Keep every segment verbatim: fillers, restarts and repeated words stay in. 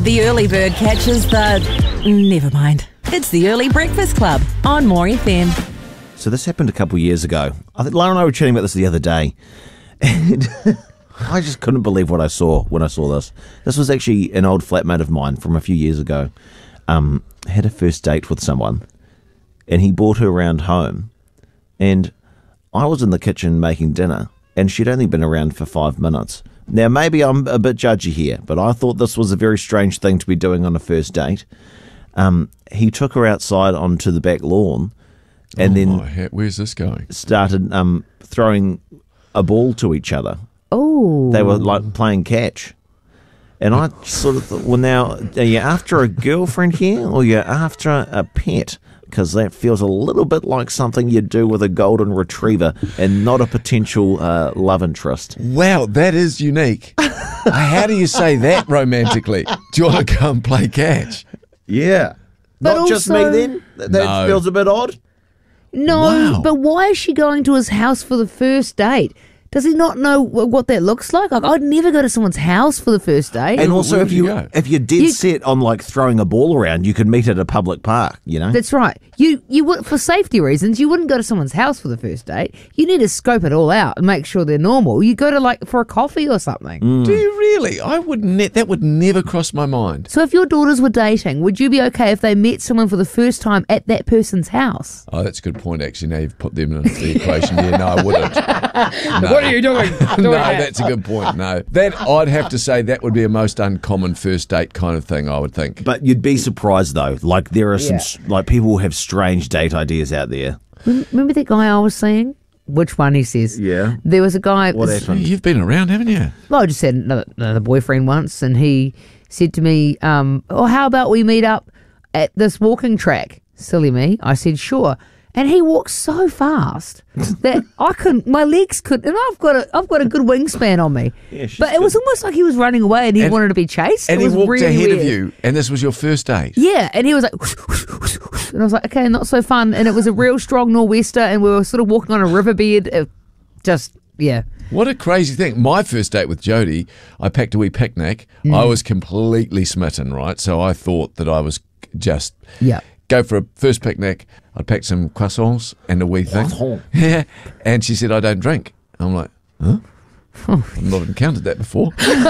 The early bird catches the... Never mind. It's the Early Breakfast Club on More F M. So this happened a couple of years ago. I think Lara and I were chatting about this the other day. And I just couldn't believe what I saw when I saw this. This was actually an old flatmate of mine from a few years ago. Um, had a first date with someone. And he brought her around home. And I was in the kitchen making dinner. And she'd only been around for five minutes. Now, maybe I'm a bit judgy here, but I thought this was a very strange thing to be doing on a first date. Um, he took her outside onto the back lawn and oh, then my, where's this going? started um, throwing a ball to each other. Oh. They were like playing catch. And I sort of thought, well, now, are you after a girlfriend here or are you after a pet? Because that feels a little bit like something you'd do with a golden retriever and not a potential uh, love interest. Wow, that is unique. How do you say that romantically? Do you want to go and play catch? Yeah. But Not just me also- then? That No. feels a bit odd. No, Wow. but why is she going to his house for the first date? Does he not know wh- what that looks like? Like, I'd never go to someone's house for the first date. And also, where if would you you go? if you're dead You- set on like throwing a ball around, you could meet at a public park. You know. That's right. You you would, for safety reasons, you wouldn't go to someone's house for the first date. You need to scope it all out and make sure they're normal. You go to like for a coffee or something. Do you really? I would ne- that would never cross my mind. So if your daughters were dating, would you be okay if they met someone for the first time at that person's house? Oh, that's a good point, actually. Now you've put them into the equation. Yeah, no, I wouldn't. No. What are you doing? No, that's a good point. No, that I'd have to say that would be a most uncommon first date kind of thing. I would think. But you'd be surprised though. Like there are some Yeah. s like people have strange date ideas out there. Remember that guy I was seeing? Which one, he says? Yeah. There was a guy... What this- happened? You've been around, haven't you? Well, I just had another, another boyfriend once, and he said to me, um, oh, how about we meet up at this walking track? Silly me. I said, sure. And he walked so fast that I couldn't, my legs could, and I've got a, I've got a good wingspan on me. Yeah, she's but it was good. almost like he was running away and he And- wanted to be chased. And it he was walked really ahead weird. of you, and this was your first date. Yeah, and he was like, and I was like, okay, not so fun. And it was a real strong nor'wester, and we were sort of walking on a riverbed. It just, yeah. What a crazy thing. My first date with Jodie, I packed a wee picnic. Mm. I was completely smitten, right? So I thought that I was just Yeah. go for a first picnic. I packed some croissants and a wee thing. Croissant. Yeah. And she said, I don't drink. I'm like, huh? I've not encountered that before.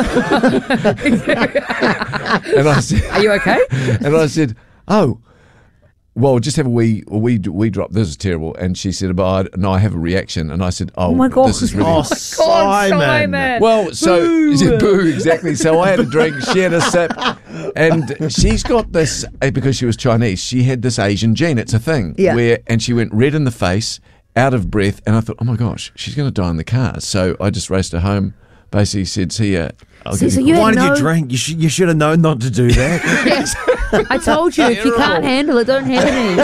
and I said, Are you okay? and I said, oh, well, just have a wee, a wee, wee drop. This is terrible. And she said, but I, no, I have a reaction. And I said, oh, Oh my God. this is really Oh, God, Simon. Simon. well, so she said, boo, exactly. So I had a drink, she had a sip, and she's got this eh, because she was Chinese. She had this Asian gene. It's a thing. Yeah. Where and she went red in the face, out of breath, and I thought, oh my gosh, she's going to die in the car. So I just raced her home. Basically said, see ya. I'll See, give so you a you call." Why had did no- you drink? You should you should have known not to do that. Yes. I told you, if you can't handle it, don't have any.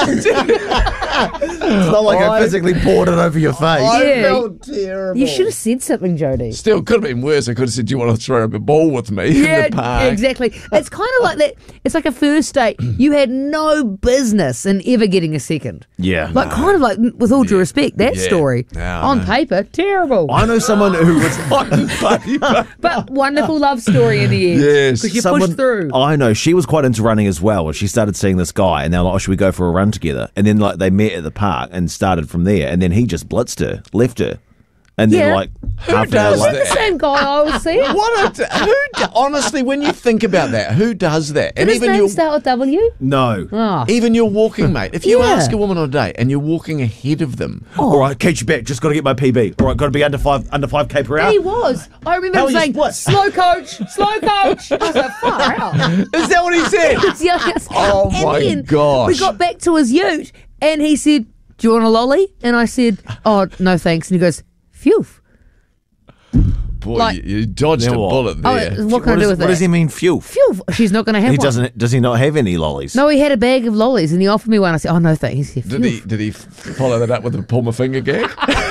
It's not like I, I- physically poured it over your face. Yeah. felt terrible. You should have said something, Jodie. Still, could have been worse. I could have said, do you want to throw a ball with me in the park? exactly. It's kind of like that. It's like a first date. You had no business in ever getting a second. Yeah. Like, kind of like, with all due respect, that Yeah. story. No, on no. paper, terrible. I know someone who was But wonderful love story in the end. Yes. Because you someone, pushed through. I know she was quite into running as well. And she started seeing this guy, and they're like, "Oh, should we go for a run together?" And then like they met at the park and started from there. And then he just blitzed her, left her, and then Yeah. like half an hour does later, The same guy I was seeing. What a, who, do- honestly, when you think about that, who does that? Did his name your start with W? no. Oh. even your walking mate. If you Yeah. ask a woman on a date and you're walking ahead of them, All right, catch you back. Just got to get my P B. All right, got to be under five under five k per hour. He was. I remember How him are you saying, split? slow coach, slow coach. I was like, far out. is that what he said? Yeah, yes. Oh, And my then gosh. We got back to his ute and he said, do you want a lolly? And I said, oh, no thanks. And he goes, phew. Boy, Like- you, you dodged Now a what? bullet Oh, there. what can I What, do is, with what that? does he mean, fuel? Phew. She's not going to have He one. doesn't. Does he not have any lollies? No, he had a bag of lollies and he offered me one. I said, oh, no thanks. He said, Did he? Did he f- follow that up with a pull my finger gag?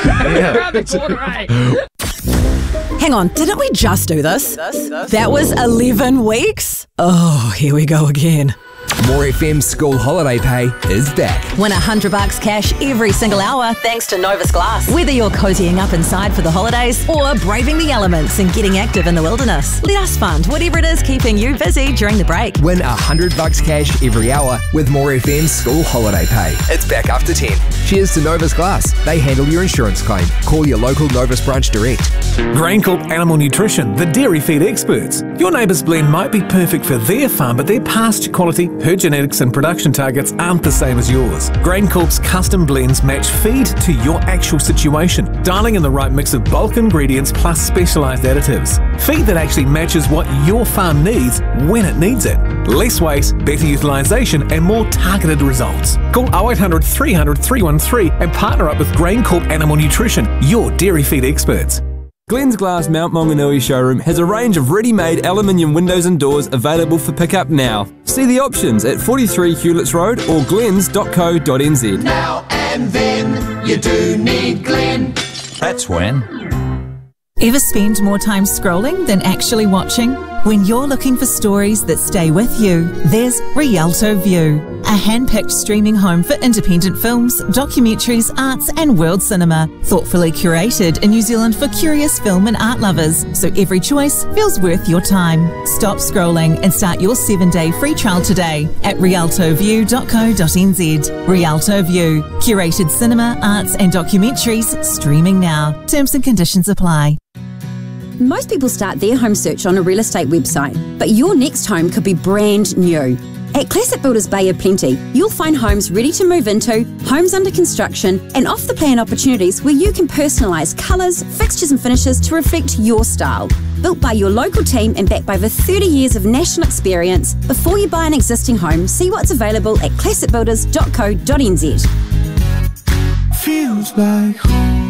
Hang on, didn't we just do this? That was eleven weeks? Oh, here we go again. More F M's school holiday pay is back. Win a hundred bucks cash every single hour thanks to Novus Glass. Whether you're cozying up inside for the holidays or braving the elements and getting active in the wilderness, let us fund whatever it is keeping you busy during the break. Win a hundred bucks cash every hour with More F M's school holiday pay. It's back after ten. Cheers to Novus Glass. They handle your insurance claim. Call your local Novus branch direct. GrainCorp Animal Nutrition, the dairy feed experts. Your neighbour's blend might be perfect for their farm, but their pasture quality, herd genetics and production targets aren't the same as yours. GrainCorp's custom blends match feed to your actual situation, dialing in the right mix of bulk ingredients plus specialised additives. Feed that actually matches what your farm needs when it needs it. Less waste, better utilisation and more targeted results. Call oh eight hundred, three hundred, three one three and partner up with GrainCorp Animal Nutrition, your dairy feed experts. Glens Glass Mount Maunganui showroom has a range of ready-made aluminium windows and doors available for pickup now. See the options at forty-three Hewletts Road or glens dot co dot n z. Now and then, you do need Glen. That's when. Ever spend more time scrolling than actually watching? When you're looking for stories that stay with you, there's Rialto View, a hand-picked streaming home for independent films, documentaries, arts and world cinema. Thoughtfully curated in New Zealand for curious film and art lovers, so every choice feels worth your time. Stop scrolling and start your seven-day free trial today at rialto view dot co dot n z. Rialto View, curated cinema, arts and documentaries streaming now. Terms and conditions apply. Most people start their home search on a real estate website, but your next home could be brand new. At Classic Builders Bay of Plenty, you'll find homes ready to move into, homes under construction, and off-the-plan opportunities where you can personalise colours, fixtures and finishes to reflect your style. Built by your local team and backed by over thirty years of national experience, before you buy an existing home, see what's available at classic builders dot co dot n z. Feels like home.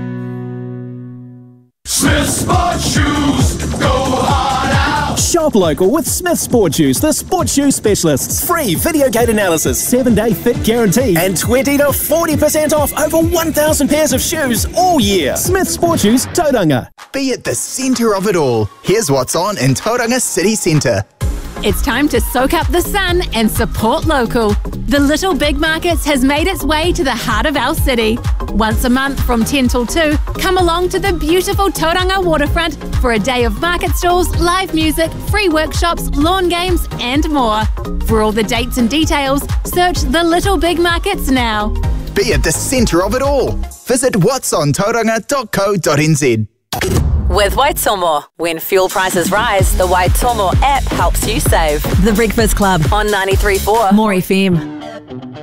Smith Sport Shoes, go hard out. Shop local with Smith Sport Shoes, the sports shoe specialists. Free video gate analysis, seven-day fit guarantee, and twenty to forty percent off over one thousand pairs of shoes all year. Smith Sport Shoes, Tauranga. Be at the centre of it all. Here's what's on in Tauranga City Centre. It's time to soak up the sun and support local. The Little Big Markets has made its way to the heart of our city. Once a month from ten till two, come along to the beautiful Tauranga waterfront for a day of market stalls, live music, free workshops, lawn games and more. For all the dates and details, search the Little Big Markets now. Be at the centre of it all. Visit whats on tauranga dot co dot n z. With Waitomo, when fuel prices rise, the Waitomo app helps you save. The Breakfast Club on ninety-three point four More F M.